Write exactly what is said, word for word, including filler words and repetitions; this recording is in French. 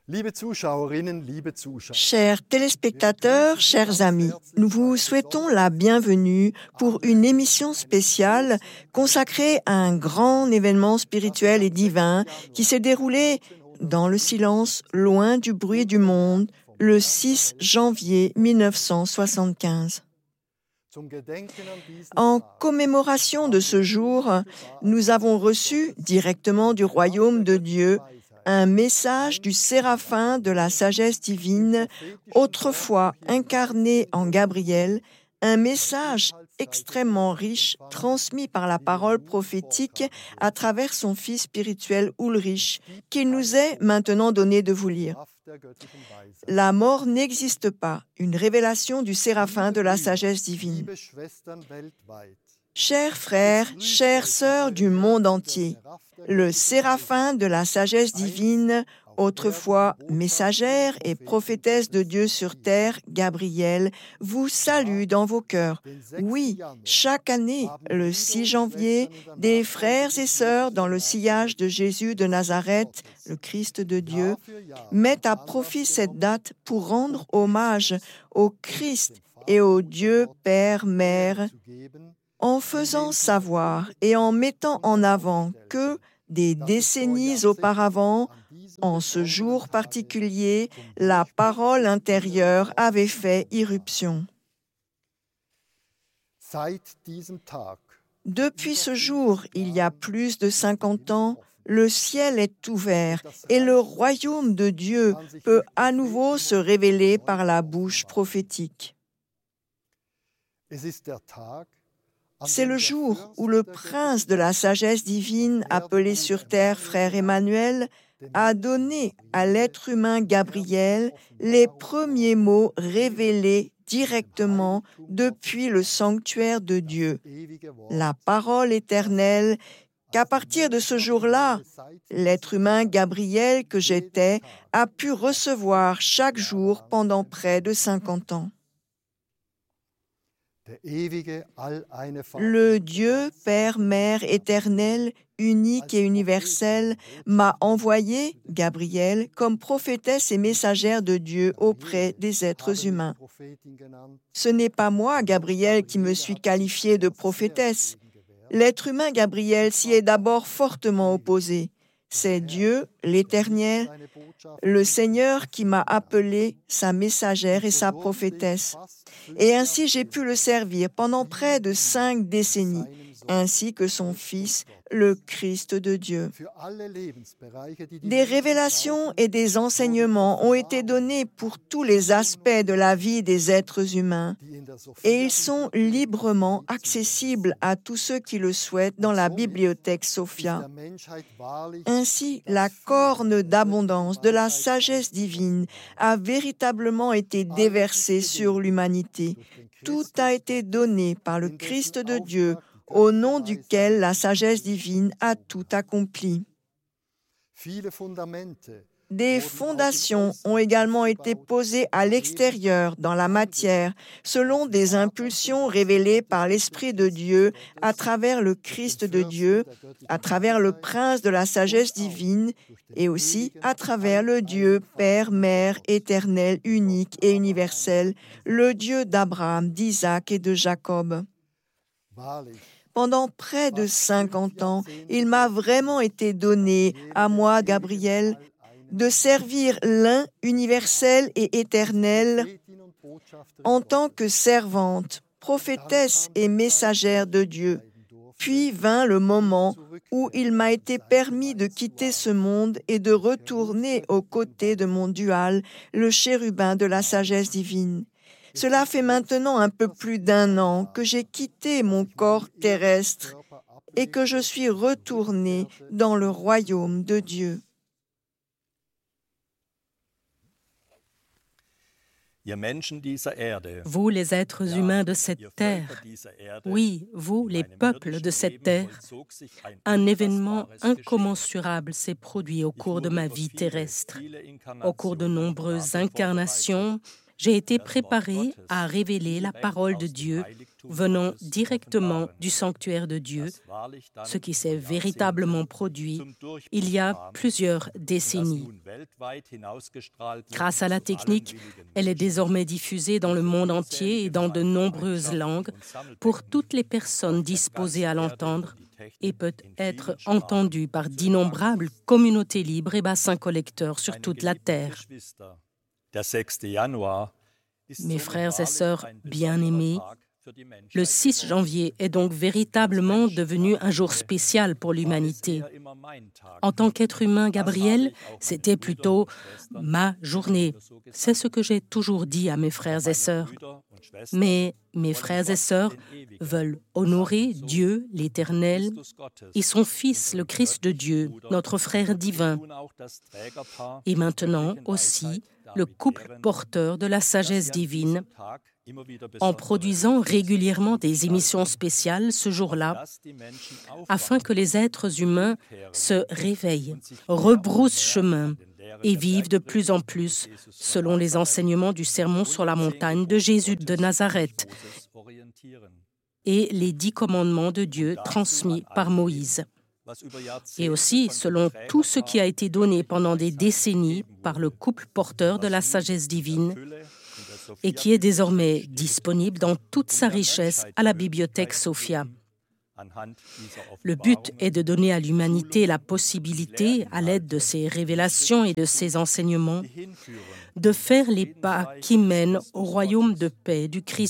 Liebe Zuschauerinnen, liebe Zuschauer. Chers téléspectateurs, chers amis, nous vous souhaitons la bienvenue pour une émission spéciale consacrée à un grand événement spirituel et divin qui s'est déroulé dans le silence, loin du bruit du monde, le six janvier mille neuf cent soixante-quinze. En commémoration de ce jour, nous avons reçu directement du royaume de Dieu un message du séraphin de la sagesse divine, autrefois incarné en Gabriel, un message extrêmement riche transmis par la parole prophétique à travers son fils spirituel Ulrich, qu'il nous est maintenant donné de vous lire. La mort n'existe pas, une révélation du séraphin de la sagesse divine. Chers frères, chères sœurs du monde entier, le séraphin de la sagesse divine, autrefois messagère et prophétesse de Dieu sur terre, Gabriel, vous salue dans vos cœurs. Oui, chaque année, le six janvier, des frères et sœurs dans le sillage de Jésus de Nazareth, le Christ de Dieu, mettent à profit cette date pour rendre hommage au Christ et au Dieu Père, Mère, en faisant savoir et en mettant en avant que, des décennies auparavant, en ce jour particulier, la parole intérieure avait fait irruption. Depuis ce jour, il y a plus de cinquante ans, le ciel est ouvert et le royaume de Dieu peut à nouveau se révéler par la bouche prophétique. C'est le jour où le prince de la sagesse divine, appelé sur terre frère Emmanuel, a donné à l'être humain Gabriel les premiers mots révélés directement depuis le sanctuaire de Dieu, la parole éternelle, qu'à partir de ce jour-là, l'être humain Gabriel que j'étais a pu recevoir chaque jour pendant près de cinquante ans. Le Dieu, Père, Mère, éternel, unique et universel, m'a envoyé, Gabriel, comme prophétesse et messagère de Dieu auprès des êtres humains. Ce n'est pas moi, Gabriel, qui me suis qualifiée de prophétesse. L'être humain, Gabriel, s'y est d'abord fortement opposé. C'est Dieu, l'Éternel, le Seigneur qui m'a appelée sa messagère et sa prophétesse. Et ainsi j'ai pu le servir pendant près de cinq décennies, ainsi que son Fils, le Christ de Dieu. Des révélations et des enseignements ont été donnés pour tous les aspects de la vie des êtres humains, et ils sont librement accessibles à tous ceux qui le souhaitent dans la bibliothèque Sophia. Ainsi, la corne d'abondance de la sagesse divine a véritablement été déversée sur l'humanité. Tout a été donné par le Christ de Dieu, au nom duquel la sagesse divine a tout accompli. Des fondations ont également été posées à l'extérieur, dans la matière, selon des impulsions révélées par l'Esprit de Dieu à travers le Christ de Dieu, à travers le Prince de la sagesse divine et aussi à travers le Dieu Père, Mère, éternel, unique et universel, le Dieu d'Abraham, d'Isaac et de Jacob. Pendant près de cinquante ans, il m'a vraiment été donné, à moi, Gabriel, de servir l'un universel et éternel en tant que servante, prophétesse et messagère de Dieu. Puis vint le moment où il m'a été permis de quitter ce monde et de retourner aux côtés de mon dual, le chérubin de la sagesse divine. Cela fait maintenant un peu plus d'un an que j'ai quitté mon corps terrestre et que je suis retourné dans le royaume de Dieu. Vous, les êtres humains de cette terre, oui, vous, les peuples de cette terre, un événement incommensurable s'est produit au cours de ma vie terrestre. Au cours de nombreuses incarnations, j'ai été préparé à révéler la parole de Dieu venant directement du sanctuaire de Dieu, ce qui s'est véritablement produit il y a plusieurs décennies. Grâce à la technique, elle est désormais diffusée dans le monde entier et dans de nombreuses langues pour toutes les personnes disposées à l'entendre et peut être entendue par d'innombrables communautés libres et bassins collecteurs sur toute la terre. Mes frères et sœurs bien-aimés, le six janvier est donc véritablement devenu un jour spécial pour l'humanité. En tant qu'être humain, Gabriel, c'était plutôt ma journée. C'est ce que j'ai toujours dit à mes frères et sœurs. Mais mes frères et sœurs veulent honorer Dieu, l'Éternel, et son Fils, le Christ de Dieu, notre frère divin. Et maintenant aussi, le couple porteur de la sagesse divine, en produisant régulièrement des émissions spéciales ce jour-là, afin que les êtres humains se réveillent, rebroussent chemin et vivent de plus en plus selon les enseignements du Sermon sur la montagne de Jésus de Nazareth et les dix commandements de Dieu transmis par Moïse. Et aussi selon tout ce qui a été donné pendant des décennies par le couple porteur de la sagesse divine et qui est désormais disponible dans toute sa richesse à la bibliothèque Sophia. Le but est de donner à l'humanité la possibilité, à l'aide de ces révélations et de ces enseignements, de faire les pas qui mènent au royaume de paix du Christ